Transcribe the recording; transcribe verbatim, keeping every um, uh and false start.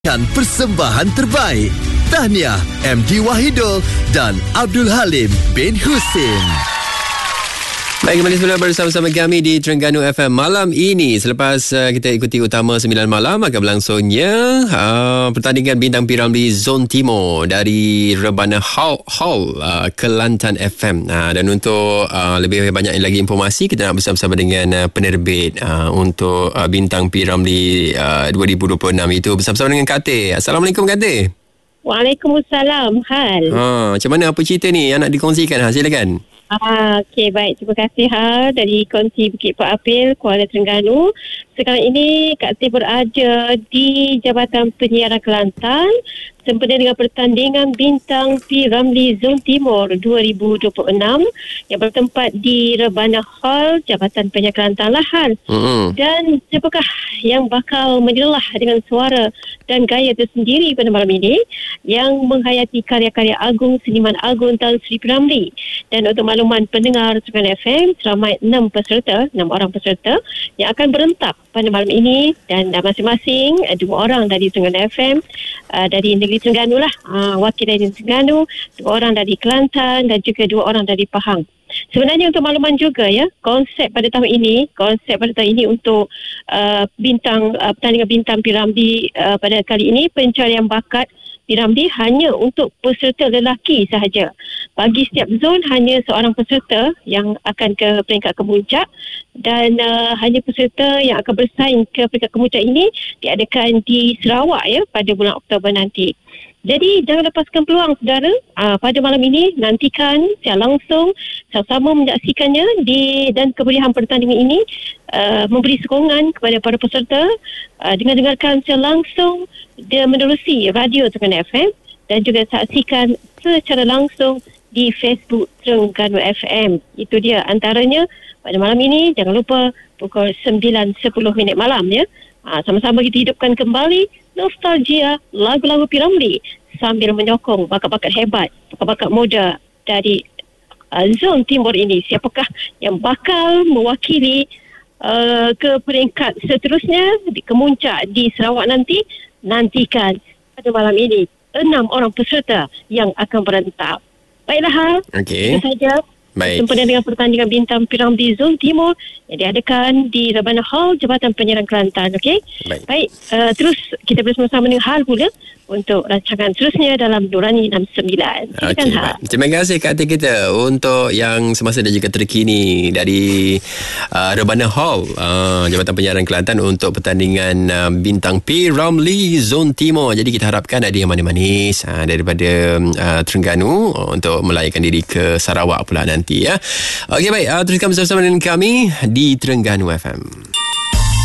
Persembahan terbaik. Tahniah M D Wahidul dan Abdul Halim bin Husin. Baik, kembali semula bersama-sama kami di Terengganu F M malam ini. Selepas uh, kita ikuti utama sembilan malam, akan berlangsungnya uh, pertandingan Bintang P Ramlee Zon Timur dari Rebana Hall, Hall uh, Kelantan F M. Uh, dan untuk uh, lebih banyak lagi informasi, kita nak bersama-sama dengan uh, penerbit uh, untuk uh, Bintang P Ramlee uh, dua ribu dua puluh enam itu, bersama-sama dengan Kak Teh. Assalamualaikum Kak Teh. Waalaikumsalam, Hal. Ha, macam mana, apa cerita ni yang nak dikongsikan? Ha, silakan. Ah, Okey, baik. Terima kasih, Hal, dari Konti Bukit Pak Apil, Kuala Terengganu. Sekarang ini Kak T berada di Jabatan Penyiaran Kelantan sempena dengan pertandingan Bintang P Ramlee Zon Timur dua ribu dua puluh enam yang bertempat di Rebana Hall, Jabatan Penyiaran Kelantan lah, Hal. Mm-hmm. Dan siapakah yang bakal menyelah dengan suara dan gaya tersendiri pada malam ini yang menghayati karya-karya agung seniman agung Tan Sri P Ramlee. Dan untuk makluman pendengar Terengganu F M, seramai enam peserta, enam orang peserta yang akan berentak pada malam ini, dan uh, masing-masing uh, dua orang dari Terengganu F M, uh, dari negeri Terengganu lah, uh, wakil dari Terengganu, dua orang dari Kelantan dan juga dua orang dari Pahang. Sebenarnya untuk makluman juga ya, konsep pada tahun ini, konsep pada tahun ini untuk uh, bintang uh, pertandingan Bintang P Ramlee uh, pada kali ini, pencarian bakat P Ramlee hanya untuk peserta lelaki sahaja. Bagi setiap zon hanya seorang peserta yang akan ke peringkat kemuncak, dan uh, hanya peserta yang akan bersaing ke peringkat kemuncak ini diadakan di Sarawak ya pada bulan Oktober nanti. Jadi jangan lepaskan peluang, saudara. Aa, pada malam ini nantikan secara langsung, sama-sama menyaksikannya di, dan kemeriahan pertandingan ini uh, memberi sokongan kepada para peserta uh, dengan dengarkan secara langsung dia menerusi radio Terengganu F M, dan juga saksikan secara langsung di Facebook Terengganu F M. Itu dia antaranya pada malam ini. Jangan lupa pukul sembilan sepuluh minit malam ya. Ha, sama-sama kita hidupkan kembali nostalgia lagu-lagu P Ramlee sambil menyokong bakat-bakat hebat, bakat-bakat muda dari uh, Zon Timur ini. Siapakah yang bakal mewakili uh, ke peringkat seterusnya di kemuncak di Sarawak nanti? Nantikan pada malam ini enam orang peserta yang akan berentak. Baiklah, Hal. Okey. Itu saja. Baik. Sempena dengan pertandingan Bintang P Ramlee Zon Timur yang diadakan di Rebana Hall, Jabatan Penyiaran Kelantan. Okey. Baik. Baik. Uh, terus kita bersama-sama dengan Hal pula untuk rancangan seterusnya dalam Nurani enam puluh sembilan. Silakan, okay, Hal. Terima kasih Kak Ati kita untuk yang semasa dan juga terkini dari uh, Rebana Hall, uh, Jabatan Penyiaran Kelantan untuk pertandingan uh, Bintang P Ramlee Zon Timur. Jadi kita harapkan ada yang manis-manis uh, daripada uh, Terengganu uh, untuk melayakkan diri ke Sarawak pula nanti ya. Okey, baik, uh, teruskan bersama-sama dengan kami di Terengganu F M.